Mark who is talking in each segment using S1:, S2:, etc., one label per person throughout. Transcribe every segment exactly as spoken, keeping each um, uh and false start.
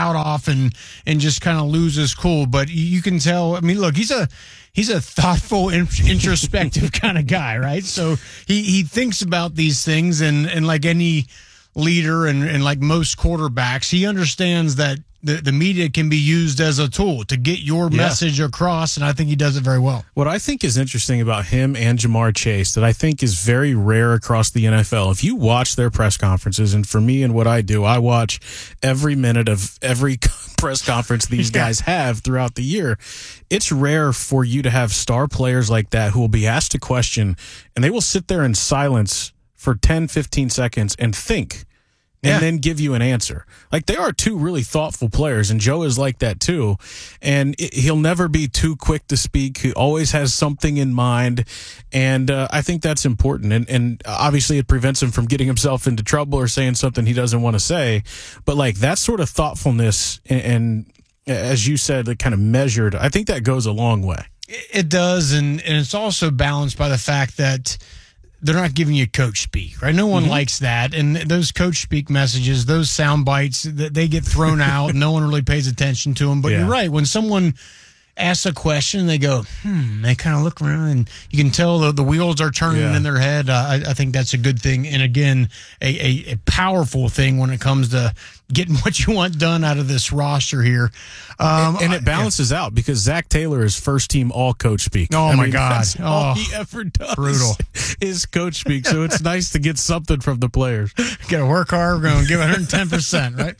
S1: spout off and and just kind of lose his cool. But you can tell. I mean, look, he's a he's a thoughtful, introspective kind of guy, right? So he he thinks about these things, and and like any leader and and like most quarterbacks, he understands that the, the media can be used as a tool to get your
S2: yeah.
S1: message across, and I think he does it very well.
S2: What I think is interesting about him and Jamar Chase that I think is very rare across the N F L, if you watch their press conferences, and for me and what I do, I watch every minute of every press conference these yeah. guys have throughout the year, it's rare for you to have star players like that who will be asked a question, and they will sit there in silence for ten, fifteen seconds and think. And yeah. then give you an answer. Like, they are two really thoughtful players, and Joe is like that too. And it, he'll never be too quick to speak. He always has something in mind, and uh, I think that's important. And, and obviously, it prevents him from getting himself into trouble or saying something he doesn't want to say. But like that sort of thoughtfulness, and, and as you said, like kind of measured, I think that goes a long way.
S1: It does, and and it's also balanced by the fact that they're not giving you coach speak, right? No one mm-hmm. likes that. And those coach speak messages, those sound bites, they get thrown out. No one really pays attention to them. But yeah. you're right. When someone asks a question, they go, hmm, they kind of look around, and you can tell the, the wheels are turning yeah. in their head. Uh, I, I think that's a good thing. And again, a, a, a powerful thing when it comes to getting what you want done out of this roster here. Um,
S2: and, and it balances yeah. out because Zach Taylor is first team all coach speak.
S1: Oh,
S2: I
S1: my
S2: mean,
S1: God.
S2: That's
S1: oh,
S2: all he ever does
S1: brutal.
S2: is coach speak. So it's nice to get something from the players.
S1: Got to work hard. We're going to give one hundred ten percent, right?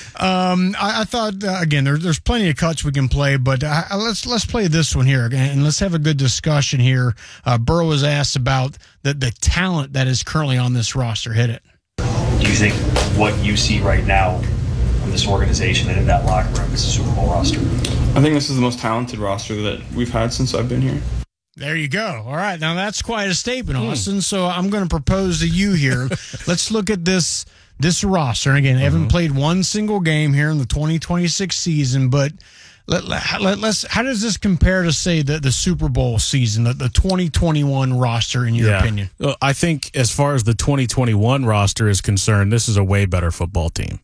S1: Um, I, I thought, uh, again, there, there's plenty of cuts we can play, but uh, let's let's play this one here, and let's have a good discussion here. Uh, Burrow was asked about the, the talent that is currently on this roster. Hit it.
S3: Do you think what you see right now in this organization and in that locker room is a Super Bowl roster?
S4: I think this is the most talented roster that we've had since I've been here.
S1: There you go. All right. Now, that's quite a statement, Austin. Hmm. So I'm going to propose to you here. Let's look at this this roster. And again, they haven't mm-hmm. played one single game here in the twenty twenty-six season, but let, let, let's. How does this compare to, say, the, the Super Bowl season, the, the twenty twenty-one roster, in your
S2: yeah.
S1: opinion?
S2: Well, I think as far as the twenty twenty-one roster is concerned, this is a way better football team.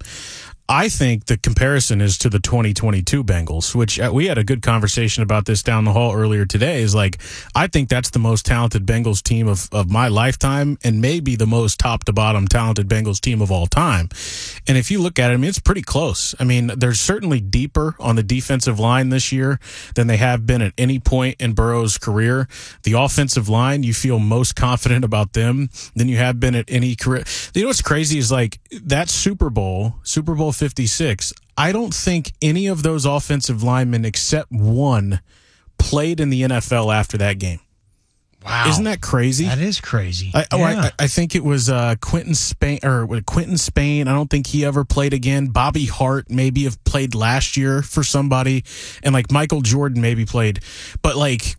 S2: I think the comparison is to the twenty twenty-two Bengals, which uh, we had a good conversation about this down the hall earlier today, is like, I think that's the most talented Bengals team of, of my lifetime, and maybe the most top to bottom talented Bengals team of all time. And if you look at it, I mean, it's pretty close. I mean, they're certainly deeper on the defensive line this year than they have been at any point in Burrow's career. The offensive line, you feel most confident about them than you have been at any career. You know what's crazy is like that Super Bowl, Super Bowl fifty-six, I don't think any of those offensive linemen except one played in the N F L after that game.
S1: Wow.
S2: Isn't that crazy?
S1: That is crazy.
S2: I,
S1: yeah.
S2: oh, I, I think it was uh, Quentin Spain or Quentin Spain. I don't think he ever played again. Bobby Hart maybe have played last year for somebody, and like Michael Jordan maybe played, but like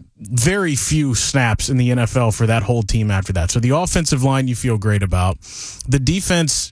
S2: very few snaps in the N F L for that whole team after that. So the offensive line you feel great about. The defense,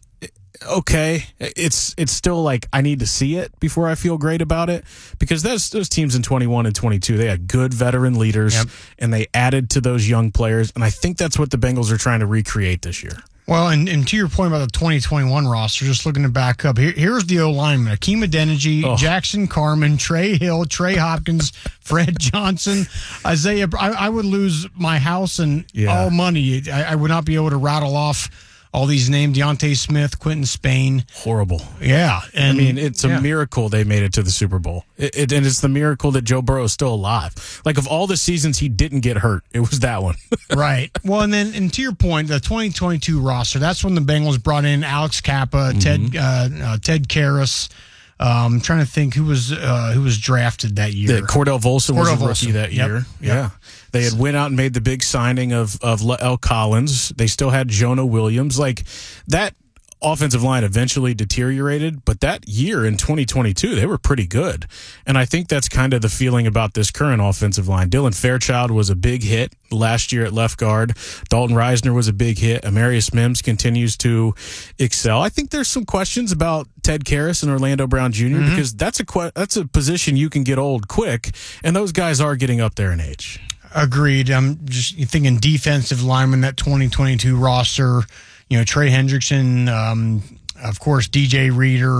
S2: okay, it's it's still like I need to see it before I feel great about it, because those those teams in twenty-one and twenty-two, they had good veteran leaders, yep. and they added to those young players, and I think that's what the Bengals are trying to recreate this year.
S1: Well, and, and to your point about the twenty twenty-one roster, just looking to back up, here, here's the O-lineman: Akeem Adeniji, oh. Jackson Carman, Trey Hill, Trey Hopkins, Fred Johnson, Isaiah. I, I would lose my house and yeah. all money. I, I would not be able to rattle off all these names: Deontay Smith, Quentin Spain.
S2: Horrible.
S1: Yeah. And,
S2: I mean, it's a
S1: yeah.
S2: miracle they made it to the Super Bowl. It, it, and it's the miracle that Joe Burrow is still alive. Like, of all the seasons he didn't get hurt, it was that one.
S1: Right. Well, and then, and to your point, the twenty twenty-two roster, that's when the Bengals brought in Alex Kappa, mm-hmm. Ted uh, uh, Ted Karras. Um, I'm trying to think who was uh, who was drafted that year.
S2: Yeah, Cordell Volson
S1: Cordell
S2: was a rookie
S1: Volson.
S2: that
S1: yep.
S2: year.
S1: Yep.
S2: Yeah. They had went out and made the big signing of of L. Collins. They still had Jonah Williams. Like, that offensive line eventually deteriorated, but that year in twenty twenty-two, they were pretty good. And I think that's kind of the feeling about this current offensive line. Dylan Fairchild was a big hit last year at left guard. Dalton Reisner was a big hit. Amarius Mims continues to excel. I think there's some questions about Ted Karras and Orlando Brown Junior Mm-hmm. because that's a que- that's a position you can get old quick, and those guys are getting up there in age.
S1: Agreed. I'm just thinking defensive lineman, that twenty twenty-two roster. You know, Trey Hendrickson, um, of course, D J Reader,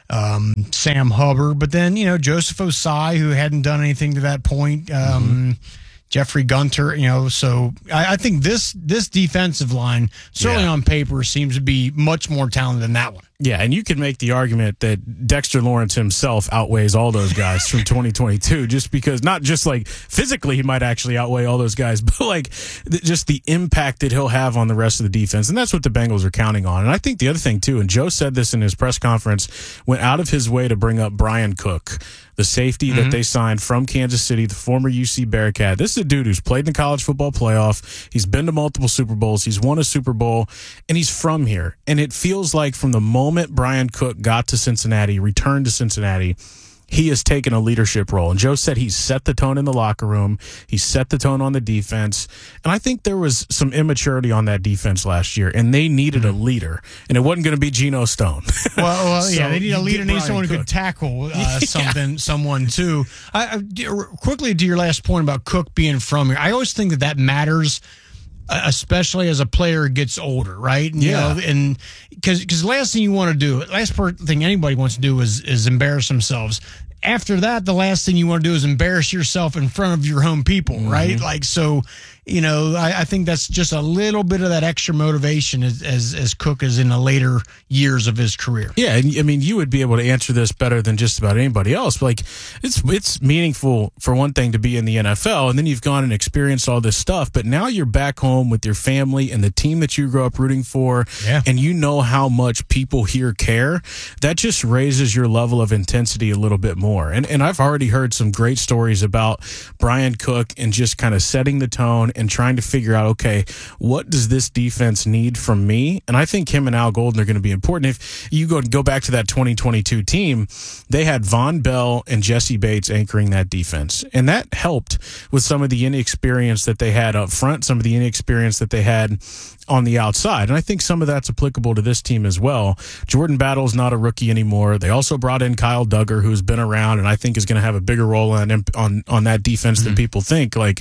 S1: um, Sam Hubbard, but then, you know, Joseph Osai, who hadn't done anything to that point, um, mm-hmm. Jeffrey Gunter, you know, so I, I think this this defensive line, certainly yeah. on paper, seems to be much more talented than that one.
S2: Yeah, and you could make the argument that Dexter Lawrence himself outweighs all those guys from twenty twenty-two, just because, not just like physically he might actually outweigh all those guys, but like th- just the impact that he'll have on the rest of the defense. And that's what the Bengals are counting on. And I think the other thing, too, and Joe said this in his press conference, went out of his way to bring up Brian Cook, the safety mm-hmm. that they signed from Kansas City, the former U C Bearcat. This is a dude who's played in the college football playoff. He's been to multiple Super Bowls. He's won a Super Bowl, and he's from here. And it feels like from the moment Brian Cook got to Cincinnati, returned to Cincinnati, he has taken a leadership role. And Joe said he set the tone in the locker room. He set the tone on the defense. And I think there was some immaturity on that defense last year, and they needed a leader. And it wasn't going to be Geno Stone.
S1: Well, well so yeah, they need a leader. They need someone who could tackle uh, yeah. something, someone too. I, I, quickly to your last point about Cook being from here, I always think that that matters, especially as a player gets older, right? And,
S2: yeah.
S1: You know, and because because last thing you want to do, last thing anybody wants to do is is embarrass themselves. After that, the last thing you want to do is embarrass yourself in front of your home people, mm-hmm. right? Like, so, you know, I, I think that's just a little bit of that extra motivation as, as as Cook is in the later years of his career.
S2: Yeah, and I mean, you would be able to answer this better than just about anybody else. Like, it's it's meaningful for one thing to be in the N F L, and then you've gone and experienced all this stuff, but now you're back home with your family and the team that you grew up rooting for,
S1: yeah.
S2: and you know how much people here care. That just raises your level of intensity a little bit more. And and I've already heard some great stories about Brian Cook and just kind of setting the tone and trying to figure out, okay, what does this defense need from me? And I think him and Al Golden are going to be important. If you go go back to that twenty twenty-two team, they had Von Bell and Jesse Bates anchoring that defense. And that helped with some of the inexperience that they had up front, some of the inexperience that they had on the outside. And I think some of that's applicable to this team as well. Jordan Battle's not a rookie anymore. They also brought in Kyle Duggar, who's been around and I think is going to have a bigger role on on, on that defense mm-hmm. than people think. Like,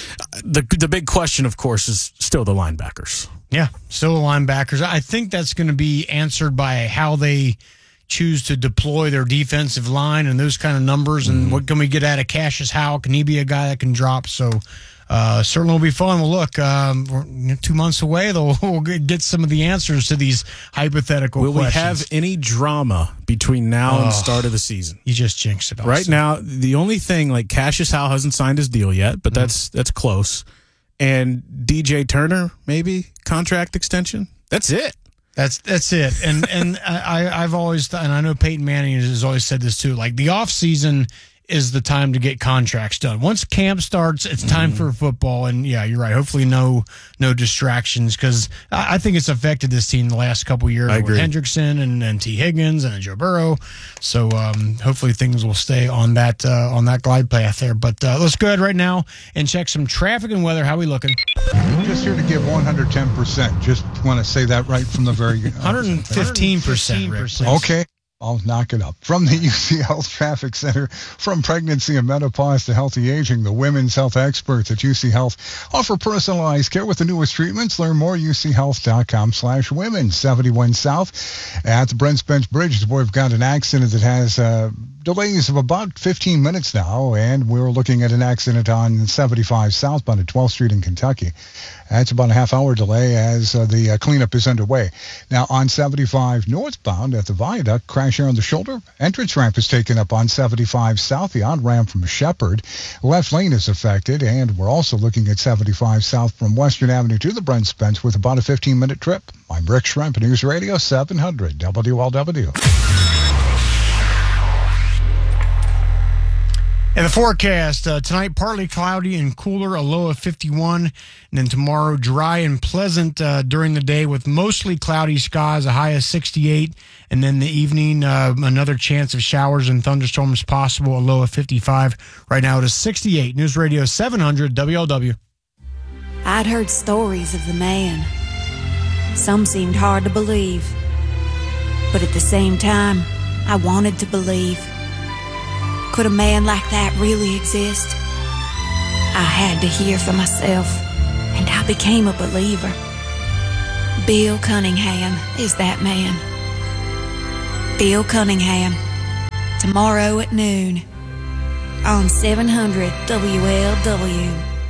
S2: the the big question, of course, is still the linebackers.
S1: Yeah, still the linebackers. I think that's going to be answered by how they choose to deploy their defensive line and those kind of numbers. And mm-hmm. what can we get out of Cassius Howell? Can he be a guy that can drop? So uh, certainly will be fun. Well, look, um, we're two months away, though. We'll get some of the answers to these hypothetical
S2: will
S1: questions.
S2: Will we have any drama between now oh, and the start of the season?
S1: You just jinxed it. Also.
S2: Right now, the only thing, like, Cassius Howell hasn't signed his deal yet, but mm-hmm. that's that's close. And D J Turner, maybe contract extension. That's it.
S1: That's that's it. And and I I've always th- and I know Peyton Manning has always said this too. Like, the off season is the time to get contracts done. Once camp starts, it's time mm. for football. And yeah, you're right. Hopefully, no no distractions, because I, I think it's affected this team the last couple of years
S2: I
S1: with
S2: agree.
S1: Hendrickson and, and T Higgins and Joe Burrow. So um, hopefully things will stay on that uh, on that glide path there. But uh, let's go ahead right now and check some traffic and weather. How we looking?
S5: Just here to give one hundred ten percent. Just want to say that right from the very uh,
S1: one hundred fifteen percent.
S5: Okay. I'll knock it up. From the U C Health Traffic Center, from pregnancy and menopause to healthy aging, the women's health experts at U C Health offer personalized care with the newest treatments. Learn more, U C health dot com slash women. seventy-one South at the Brent Spence Bridge. We've got an accident that has uh, delays of about fifteen minutes now, and we're looking at an accident on seventy-five southbound at twelfth Street in Kentucky. That's about a half-hour delay as uh, the uh, cleanup is underway. Now, on seventy-five northbound at the viaduct, crash here on the shoulder. Entrance ramp is taken up on seventy-five south, the on-ramp from Shepherd. Left lane is affected, and we're also looking at seventy-five south from Western Avenue to the Brent Spence with about a fifteen-minute trip. I'm Rick Schremp, News Radio seven hundred W L W.
S1: And the forecast, uh, tonight partly cloudy and cooler, a low of fifty-one. And then tomorrow dry and pleasant uh, during the day with mostly cloudy skies, a high of sixty-eight. And then the evening, uh, another chance of showers and thunderstorms possible, a low of fifty-five. Right now it is sixty-eight. News Radio seven hundred W L W.
S6: I'd heard stories of the man. Some seemed hard to believe. But at the same time, I wanted to believe. Could a man like that really exist? I had to hear for myself, and I became a believer. Bill Cunningham is that man. Phil Cunningham. Tomorrow at noon on seven hundred W L W.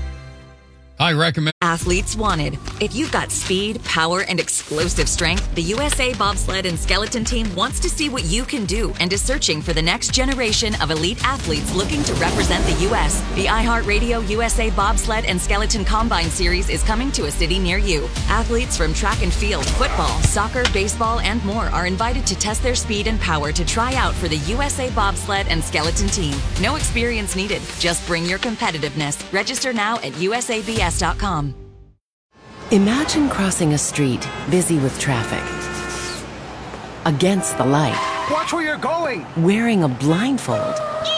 S7: I recommend
S8: Athletes Wanted. If you've got speed, power, and explosive strength, the U S A Bobsled and Skeleton Team wants to see what you can do and is searching for the next generation of elite athletes looking to represent the U S The iHeartRadio U S A Bobsled and Skeleton Combine Series is coming to a city near you. Athletes from track and field, football, soccer, baseball, and more are invited to test their speed and power to try out for the U S A Bobsled and Skeleton Team. No experience needed. Just bring your competitiveness. Register now at U S A B S dot com.
S9: Imagine crossing a street busy with traffic. Against the light.
S10: Watch where you're going!
S9: Wearing a blindfold.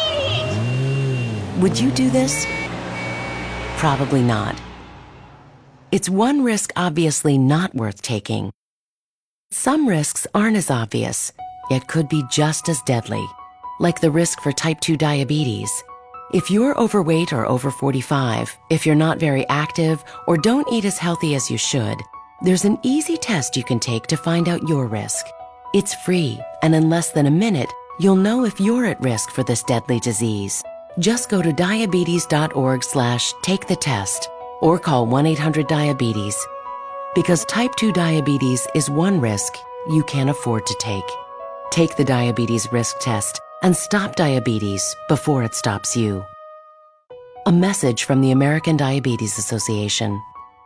S9: Would you do this? Probably not. It's one risk obviously not worth taking. Some risks aren't as obvious, yet could be just as deadly, like the risk for type two diabetes. If you're overweight or over forty-five, if you're not very active, or don't eat as healthy as you should, there's an easy test you can take to find out your risk. It's free, and in less than a minute, you'll know if you're at risk for this deadly disease. Just go to diabetes.org slash take the test or call one eight hundred diabetes. Because type two diabetes is one risk you can't afford to take. Take the diabetes risk test and stop diabetes before it stops you. A message from the American Diabetes Association.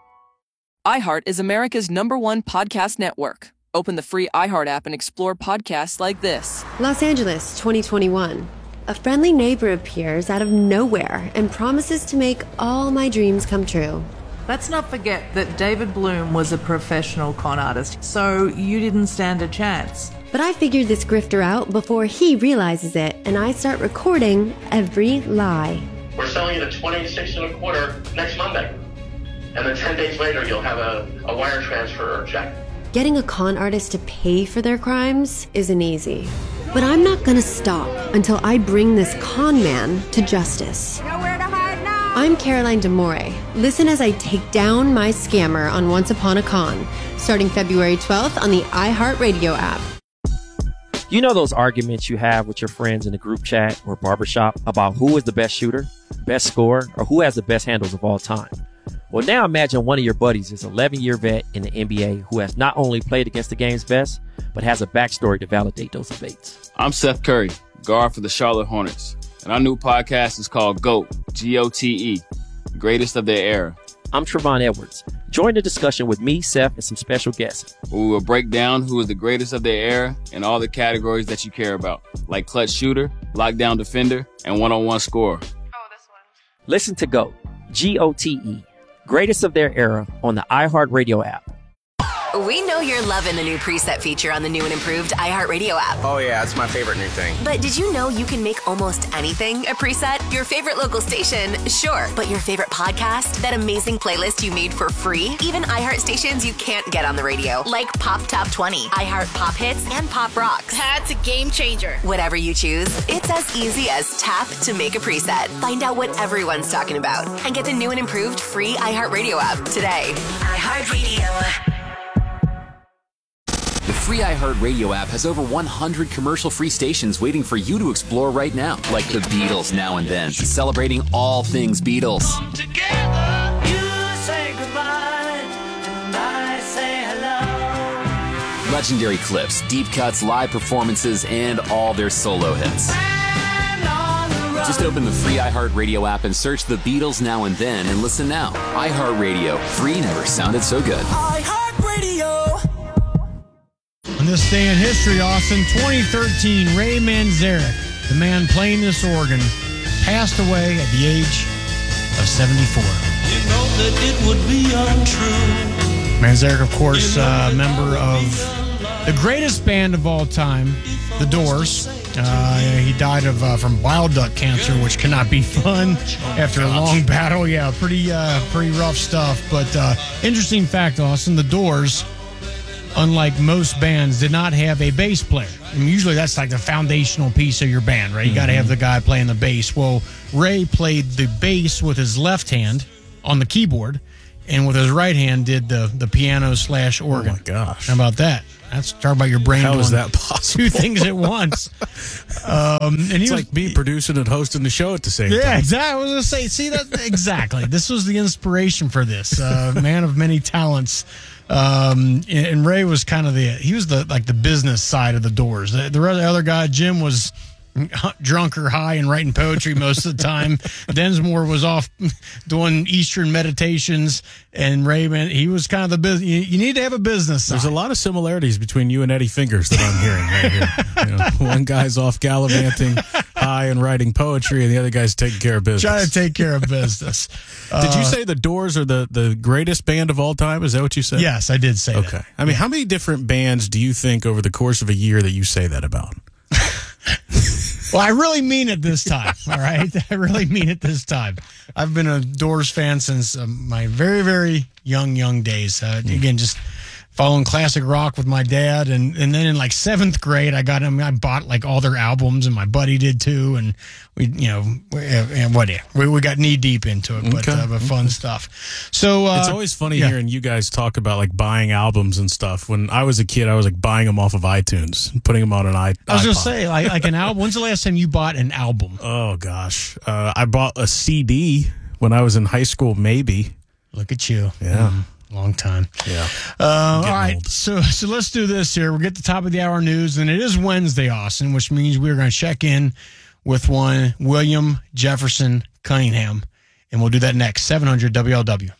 S11: iHeart is America's number one podcast network. Open the free iHeart app and explore podcasts like this.
S12: Los Angeles, twenty twenty-one. A friendly neighbor appears out of nowhere and promises to make all my dreams come true.
S13: Let's not forget that David Bloom was a professional con artist, so you didn't stand a chance.
S12: But I figured this grifter out before he realizes it, and I start recording every lie.
S14: We're selling it at twenty-six and a quarter next Monday. And then ten days later, you'll have a, a wire transfer or check.
S12: Getting a con artist to pay for their crimes isn't easy. But I'm not gonna stop until I bring this con man to justice.
S15: Nowhere to hide now.
S12: I'm Caroline DeMore. Listen as I take down my scammer on Once Upon a Con, starting February twelfth on the iHeartRadio app.
S16: You know those arguments you have with your friends in the group chat or barbershop about who is the best shooter, best scorer, or who has the best handles of all time? Well, now imagine one of your buddies is an eleven-year vet in the N B A who has not only played against the game's best, but has a backstory to validate those debates.
S17: I'm Seth Curry, guard for the Charlotte Hornets, and our new podcast is called GOAT, G O T E, Greatest of Their Era.
S16: I'm Trevon Edwards. Join the discussion with me, Seth, and some special guests.
S17: We will break down who is the greatest of their era in all the categories that you care about, like clutch shooter, lockdown defender, and one-on-one scorer.
S15: Oh, this one.
S16: Listen to GOAT, G O T E, Greatest of Their Era on the iHeartRadio app.
S18: We know you're loving the new preset feature on the new and improved iHeartRadio app.
S19: Oh, yeah, it's my favorite new thing.
S18: But did you know you can make almost anything a preset? Your favorite local station? Sure. But your favorite podcast? That amazing playlist you made for free? Even iHeart stations you can't get on the radio, like Pop Top twenty, iHeart Pop Hits, and Pop Rocks.
S15: That's a game changer.
S18: Whatever you choose, it's as easy as tap to make a preset. Find out what everyone's talking about and get the new and improved free iHeartRadio app today.
S20: iHeartRadio. The free iHeartRadio app has over one hundred commercial-free stations waiting for you to explore right now, like the Beatles Now and Then, celebrating all things Beatles.
S21: Come together, you say goodbye, and I say hello.
S20: Legendary clips, deep cuts, live performances, and all their solo hits. Just open the free iHeartRadio app and search the Beatles Now and Then and listen now. iHeartRadio, free never sounded so good.
S21: iHeartRadio.
S1: On this day in history, Austin, twenty thirteen, Ray Manzarek, the man playing this organ, passed away at the age of seventy-four.
S21: You know that it would be untrue.
S1: Manzarek, of course, uh, member of the greatest band of all time, The Doors. Uh, he died of uh, from bile duct cancer, which cannot be fun after a long battle. Yeah, pretty uh, pretty rough stuff. But uh, interesting fact, Austin, The Doors, unlike most bands, did not have a bass player. I mean, usually that's like the foundational piece of your band, right? You mm-hmm. got to have the guy playing the bass. Well, Ray played the bass with his left hand on the keyboard, and with his right hand did the, the piano slash organ.
S2: Oh, my gosh.
S1: How about that? That's talk about your brain.
S2: How
S1: doing
S2: is that possible?
S1: Two things at once. Um, and
S2: it's
S1: he was,
S2: like me producing and hosting the show at the same
S1: yeah,
S2: time.
S1: Yeah, exactly. I was going to say, see that exactly. This was the inspiration for this. Uh, man of many talents. Um, and, and Ray was kind of the he was the like the business side of the Doors. The, the other guy, Jim, was drunk or high and writing poetry most of the time. Densmore was off doing Eastern meditations, and Raymond, he was kind of the business. You, you need to have a business side.
S2: There's a lot of similarities between you and Eddie Fingers that I'm hearing right here. You know, one guy's off gallivanting high and writing poetry, and the other guy's taking care of business.
S1: Trying to take care of business.
S2: Did you
S1: Uh,
S2: say the Doors are the, the greatest band of all time? Is that what you said?
S1: Yes, I did say
S2: okay.
S1: that.
S2: Okay. I mean, how many different bands do you think over the course of a year that you say that about?
S1: Well, I really mean it this time, all right? I really mean it this time. I've been a Doors fan since um, my very, very young, young days. Uh, mm. Again, just following classic rock with my dad. And, and then in like seventh grade, I got them. I bought like all their albums, and my buddy did too. And we, you know, we, uh, what, we, we got knee deep into it, but,
S2: Okay.
S1: uh, but fun stuff. So uh,
S2: it's always funny
S1: yeah.
S2: hearing you guys talk about like buying albums and stuff. When I was a kid, I was like buying them off of iTunes and putting them on an i.
S1: I was going to
S2: iPod.
S1: say, like, like an album. When's the last time you bought an album?
S2: Oh, gosh. Uh, I bought a C D when I was in high school, maybe.
S1: Look at you.
S2: Yeah.
S1: Mm, long time.
S2: Yeah.
S1: Uh, all
S2: getting
S1: right.
S2: old.
S1: So, so let's do this here. We'll get the top of the hour news, and it is Wednesday, Austin, which means we're going to check in with one William Jefferson Cunningham, and we'll do that next. seven hundred W L W.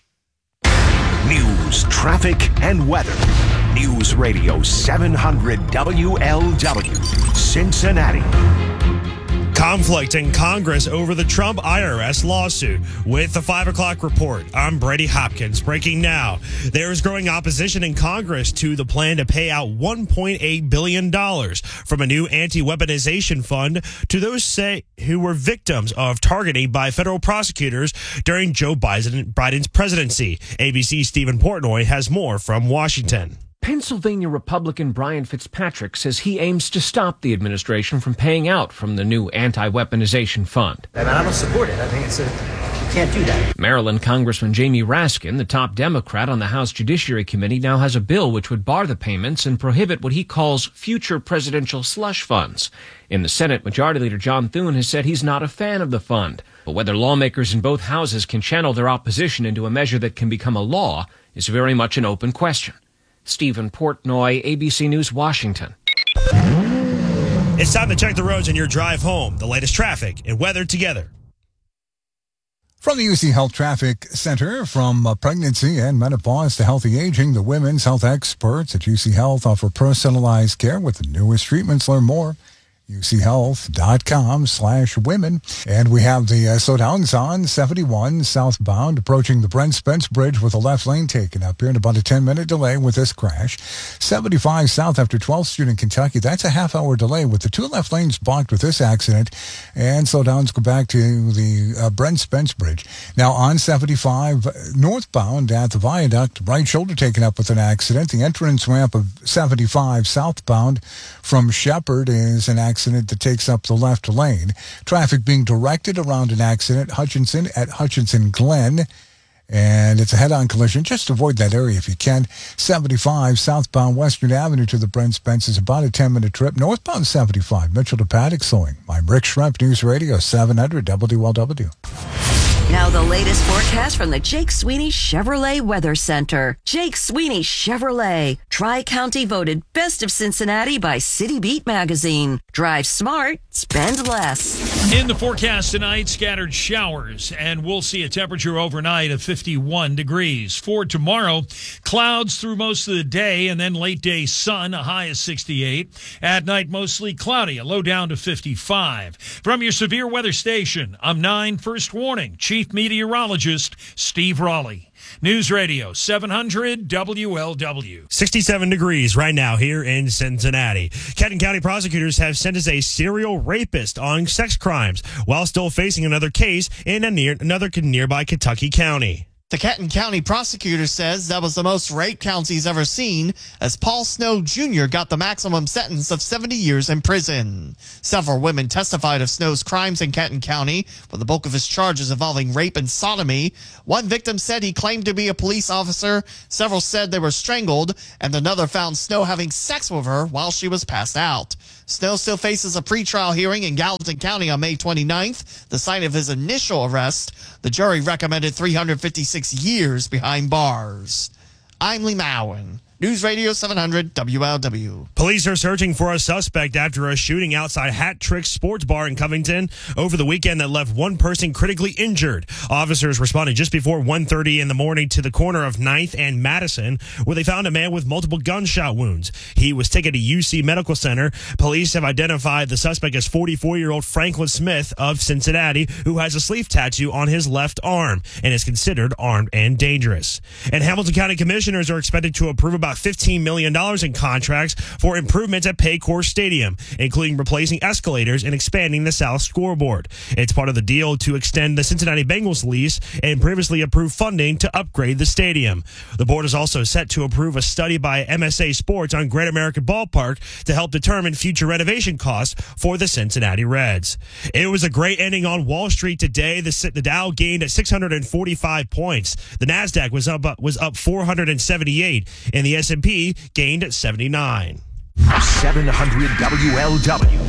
S10: News, traffic, and weather. News Radio seven hundred W L W, Cincinnati.
S19: Conflict in Congress over the Trump I R S lawsuit. With the five o'clock report, I'm Brady Hopkins. Breaking now, there is growing opposition in Congress to the plan to pay out one point eight billion dollars from a new anti-weaponization fund to those say who were victims of targeting by federal prosecutors during Joe Biden, Biden's presidency. A B C's Stephen Portnoy has more from Washington.
S22: Pennsylvania Republican Brian Fitzpatrick says he aims to stop the administration from paying out from the new anti-weaponization fund.
S23: I mean, I don't support it. I think it's a, you can't do that.
S22: Maryland Congressman Jamie Raskin, the top Democrat on the House Judiciary Committee, now has a bill which would bar the payments and prohibit what he calls future presidential slush funds. In the Senate, Majority Leader John Thune has said he's not a fan of the fund. But whether lawmakers in both houses can channel their opposition into a measure that can become a law is very much an open question. Stephen Portnoy, A B C News, Washington.
S19: It's time to check the roads on your drive home. The latest traffic and weather together.
S5: From the U C Health Traffic Center, from uh, pregnancy and menopause to healthy aging, the women's health experts at U C Health offer personalized care with the newest treatments. Learn more. U C health dot com slash women. And we have the uh, slowdowns on seventy-one southbound approaching the Brent Spence Bridge with a left lane taken up here and about a ten-minute delay with this crash. seventy-five south after twelfth Street in Kentucky. That's a half-hour delay with the two left lanes blocked with this accident. And slowdowns go back to the uh, Brent Spence Bridge. Now on seventy-five northbound at the viaduct, right shoulder taken up with an accident. The entrance ramp of seventy-five southbound from Shepherd is an accident that takes up the left lane. Traffic being directed around an accident, Hutchinson at Hutchinson Glen. And it's a head-on collision. Just avoid that area if you can. seventy-five southbound Western Avenue to the Brent Spence is about a ten-minute trip. Northbound seventy-five, Mitchell to Paddock slowing. I'm Rick Schremp, News Radio seven hundred W L W.
S24: Now the latest forecast from the Jake Sweeney Chevrolet Weather Center. Jake Sweeney Chevrolet. Tri-County voted Best of Cincinnati by City Beat magazine. Drive smart, spend less.
S25: In the forecast tonight, scattered showers, and we'll see a temperature overnight of fifty-one degrees. For tomorrow, clouds through most of the day, and then late day sun, a high of sixty-eight. At night, mostly cloudy, a low down to fifty-five. From your severe weather station, I'm nine First Warning, Chief Meteorologist Steve Raleigh. News Radio seven hundred W L W.
S19: sixty-seven degrees right now here in Cincinnati. Kenton County prosecutors have sentenced a serial rapist on sex crimes while still facing another case in a near, another nearby Kentucky county.
S3: The Kenton County prosecutor says that was the most rape counts he's ever seen, as Paul Snow Junior got the maximum sentence of seventy years in prison. Several women testified of Snow's crimes in Kenton County, with the bulk of his charges involving rape and sodomy. One victim said he claimed to be a police officer, several said they were strangled, and another found Snow having sex with her while she was passed out. Snow still faces a pretrial hearing in Gallatin County on May twenty-ninth, the site of his initial arrest. The jury recommended three hundred fifty-six years behind bars. I'm Lee Mowen. News Radio seven hundred W L W.
S19: Police are searching for a suspect after a shooting outside Hat Trick Sports Bar in Covington over the weekend that left one person critically injured. Officers responded just before one thirty in the morning to the corner of ninth and Madison, where they found a man with multiple gunshot wounds. He was taken to U C Medical Center. Police have identified the suspect as forty-four-year-old Franklin Smith of Cincinnati, who has a sleeve tattoo on his left arm and is considered armed and dangerous. And Hamilton County commissioners are expected to approve about fifteen million dollars in contracts for improvements at Paycor Stadium, including replacing escalators and expanding the south scoreboard. It's part of the deal to extend the Cincinnati Bengals lease and previously approved funding to upgrade the stadium. The board is also set to approve a study by M S A Sports on Great American Ballpark to help determine future renovation costs for the Cincinnati Reds. It was a great ending on Wall Street today. The, the Dow gained at six hundred forty-five points. The Nasdaq was up was up four hundred seventy-eight, and the S and P gained at seventy-nine.
S10: seven hundred W L W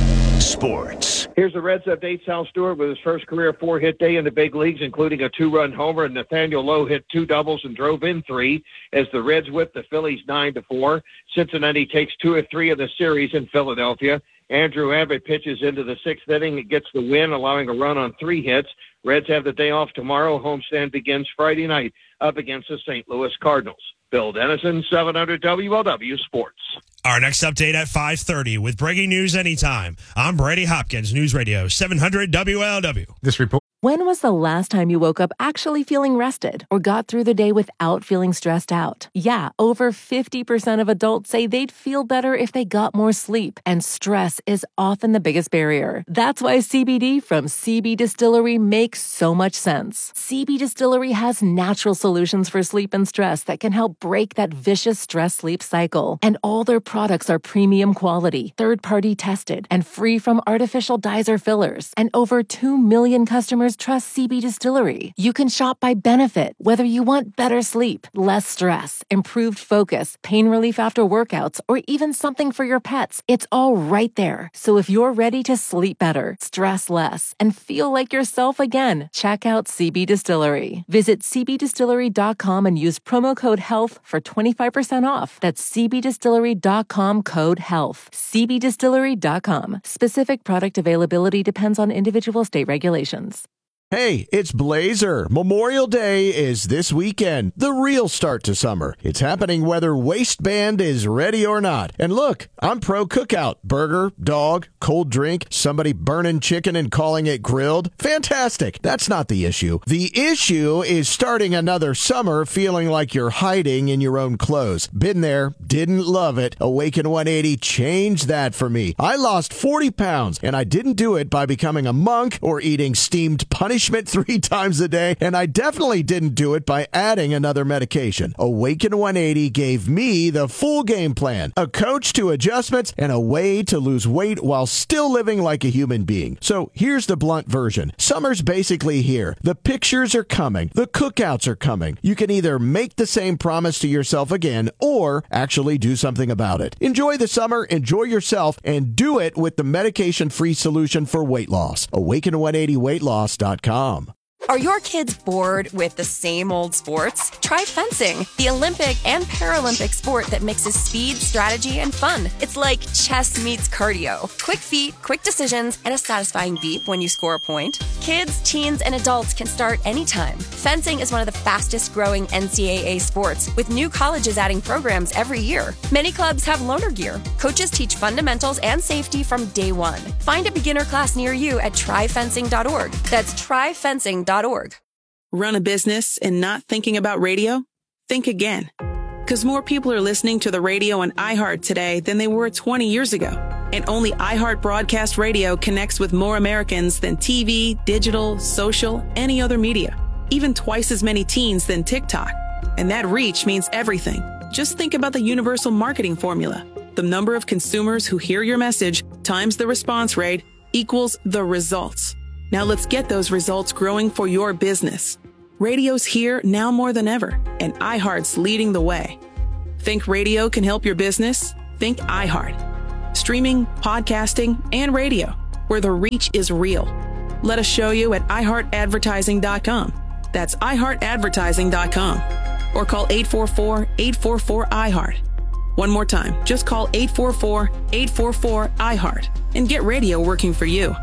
S10: Sports.
S4: Here's the Reds update. Sal Stewart with his first career four-hit day in the big leagues, including a two-run homer, and Nathaniel Lowe hit two doubles and drove in three as the Reds whipped the Phillies nine to four. Cincinnati takes two or three of the series in Philadelphia. Andrew Abbott pitches into the sixth inning and gets the win, allowing a run on three hits. Reds have the day off tomorrow. Homestand begins Friday night up against the Saint Louis Cardinals. Bill Dennison, seven hundred W L W Sports.
S19: Our next update at five thirty with breaking news anytime. I'm Brady Hopkins, News Radio seven hundred W L W.
S5: This report.
S6: When was the last time you woke up actually feeling rested or got through the day without feeling stressed out? Yeah, over fifty percent of adults say they'd feel better if they got more sleep, and stress is often the biggest barrier. That's why C B D from C B Distillery makes so much sense. C B Distillery has natural solutions for sleep and stress that can help break that vicious stress-sleep cycle. And all their products are premium quality, third-party tested, and free from artificial dyes or fillers. And over two million customers trust C B Distillery. You can shop by benefit, whether you want better sleep, less stress, improved focus, pain relief after workouts, or even something for your pets. It's all right there. So if you're ready to sleep better, stress less, and feel like yourself again, check out C B Distillery. Visit c b distillery dot com and use promo code HEALTH for twenty-five percent off. That's c b distillery dot com code HEALTH. c b distillery dot com. Specific product availability depends on individual state regulations.
S7: Hey, it's Blazer. Memorial Day is this weekend, the real start to summer. It's happening whether waistband is ready or not. And look, I'm pro cookout. Burger, dog, cold drink, somebody burning chicken and calling it grilled. Fantastic. That's not the issue. The issue is starting another summer feeling like you're hiding in your own clothes. Been there, didn't love it. Awaken one eighty changed that for me. I lost forty pounds, and I didn't do it by becoming a monk or eating steamed punishment three times a day, and I definitely didn't do it by adding another medication. Awaken one eighty gave me the full game plan, a coach to adjustments, and a way to lose weight while still living like a human being. So here's the blunt version. Summer's basically here. The pictures are coming. The cookouts are coming. You can either make the same promise to yourself again or actually do something about it. Enjoy the summer, enjoy yourself, and do it with the medication-free solution for weight loss. awaken one eighty weight loss dot com.
S8: Are your kids bored with the same old sports? Try fencing, the Olympic and Paralympic sport that mixes speed, strategy, and fun. It's like chess meets cardio. Quick feet, quick decisions, and a satisfying beep when you score a point. Kids, teens, and adults can start anytime. Fencing is one of the fastest growing N C double A sports, with new colleges adding programs every year. Many clubs have loaner gear. Coaches teach fundamentals and safety from day one. Find a beginner class near you at try fencing dot org. That's try fencing dot org.
S26: Run a business and not thinking about radio? Think again. Because more people are listening to the radio on iHeart today than they were twenty years ago. And only iHeart Broadcast Radio connects with more Americans than T V, digital, social, any other media. even twice as many teens than TikTok. And that reach means everything. Just think about the universal marketing formula. The number of consumers who hear your message times the response rate equals the results. Now let's get those results growing for your business. Radio's here now more than ever, and iHeart's leading the way. Think radio can help your business? Think iHeart. Streaming, podcasting, and radio, where the reach is real. Let us show you at i heart advertising dot com. That's i heart advertising dot com. Or call eight four four, eight four four, I heart. One more time, just call eight four four, eight four four, I heart and get radio working for you.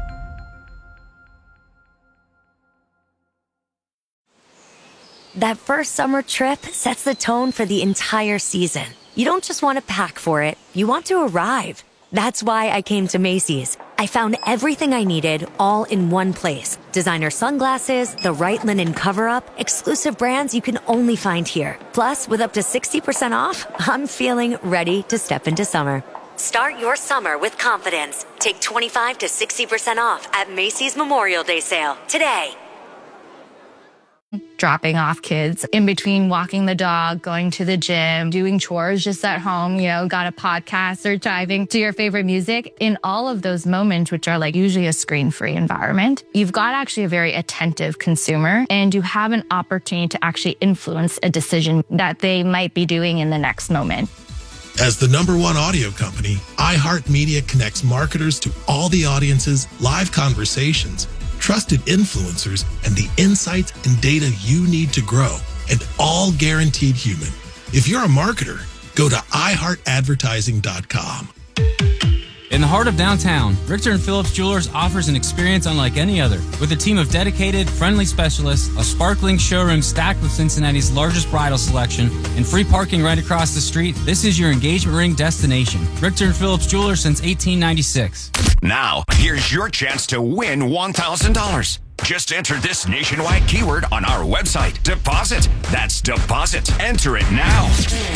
S9: That first summer trip sets the tone for the entire season. You don't just want to pack for it, you want to arrive. That's why I came to Macy's. I found everything I needed all in one place. Designer sunglasses, the right linen cover-up, exclusive brands you can only find here. Plus, with up to sixty percent off, I'm feeling ready to step into summer. Start your summer with confidence. Take twenty-five to sixty percent off at Macy's Memorial Day sale today.
S11: Dropping off kids in between walking the dog, going to the gym, doing chores just at home, you know, got a podcast or driving to your favorite music. In all of those moments, which are like usually a screen-free environment, you've got actually a very attentive consumer and you have an opportunity to actually influence a decision that they might be doing in the next moment.
S12: As the number one audio company, iHeartMedia connects marketers to all the audiences, live conversations, trusted influencers, and the insights and data you need to grow, and all guaranteed human. If you're a marketer, go to i heart advertising dot com.
S13: In the heart of downtown, Richter and Phillips Jewelers offers an experience unlike any other. With a team of dedicated, friendly specialists, a sparkling showroom stacked with Cincinnati's largest bridal selection, and free parking right across the street, this is your engagement ring destination. Richter and Phillips Jewelers since eighteen ninety-six.
S10: Now, here's your chance to win one thousand dollars. Just enter this nationwide keyword on our website. Deposit. That's deposit. Enter it now.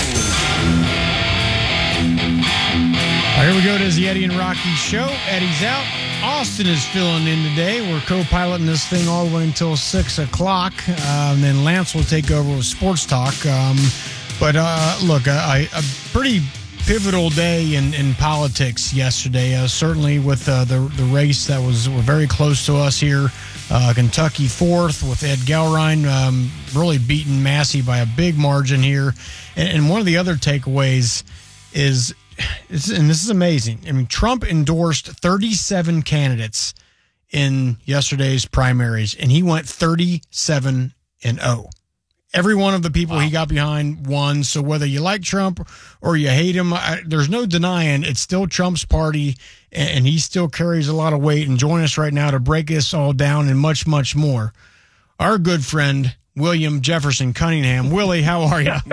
S1: All right, here we go to the Eddie and Rocky show. Eddie's out. Austin is filling in today. We're co-piloting this thing all the way until six o'clock. Um, then Lance will take over with Sports Talk. Um, but uh, look, a, a pretty pivotal day in, in politics yesterday, uh, certainly with uh, the, the race that was very close to us here. Uh, Kentucky fourth with Ed Gellrein um, really beating Massey by a big margin here. And, and one of the other takeaways is, and this is amazing, I mean, Trump endorsed thirty-seven candidates in yesterday's primaries, and he went thirty-seven and oh. Every one of the people wow. he got behind won. So whether you like Trump or you hate him, I, there's no denying it's still Trump's party, and, and he still carries a lot of weight. And join us right now to break this all down and much, much more. Our good friend, William Jefferson Cunningham. Willie, how are you?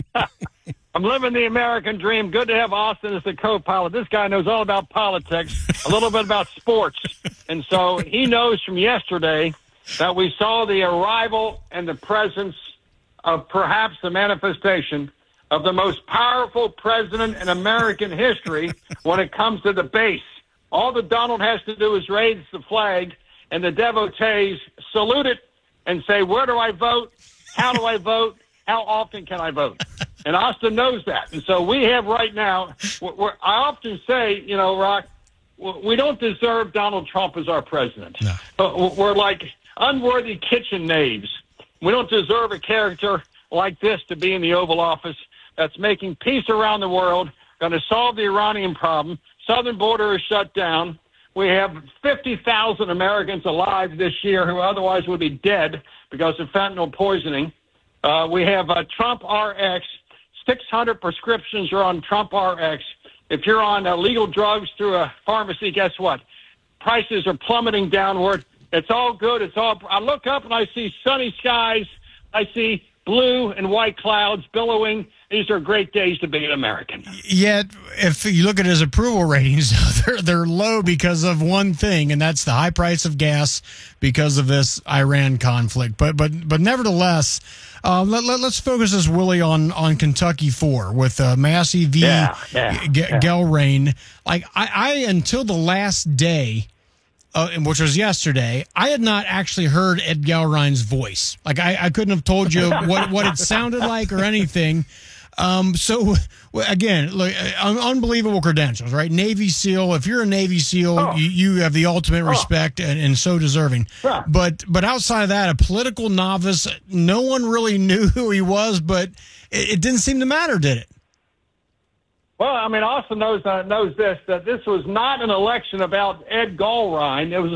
S14: I'm living the American dream. Good to have Austin as the co-pilot. This guy knows all about politics, a little bit about sports. And so he knows from yesterday that we saw the arrival and the presence of perhaps the manifestation of the most powerful president in American history when it comes to the base. All that Donald has to do is raise the flag, and the devotees salute it and say, where do I vote? How do I vote? How often can I vote? And Austin knows that. And so we have right now, we're, I often say, you know, Rock, we don't deserve Donald Trump as our president. No. But we're like unworthy kitchen knaves. We don't deserve a character like this to be in the Oval Office that's making peace around the world, going to solve the Iranian problem. Southern border is shut down. We have fifty thousand Americans alive this year who otherwise would be dead because of fentanyl poisoning. Uh, we have uh, Trump R X. six hundred prescriptions are on Trump R X. If you're on uh, legal drugs through a pharmacy, guess what? Prices are plummeting downward. It's all good. It's all. I look up and I see sunny skies. I see blue and white clouds billowing. These are great days to be an American.
S1: Yet, if you look at his approval ratings, they're they're low because of one thing, and that's the high price of gas because of this Iran conflict. But but but nevertheless, uh, let, let, let's focus this, Willie, on on Kentucky four with uh, Massey v.
S14: Yeah, yeah,
S1: G-
S14: yeah.
S1: Gellrein. Like I, I until the last day, uh, which was yesterday, I had not actually heard Ed Gallrein's voice. Like, I, I couldn't have told you what, what it sounded like or anything. Um, so, again, look, un- unbelievable credentials, right? Navy SEAL. If you're a Navy SEAL,
S14: Oh.
S1: you, you have the ultimate respect and, and so deserving.
S14: Yeah.
S1: But but outside of that, a political novice, no one really knew who he was, but it, it didn't seem to matter, did it?
S14: Well, I mean, Austin knows uh, knows this, that this was not an election about Ed Gallrein. It was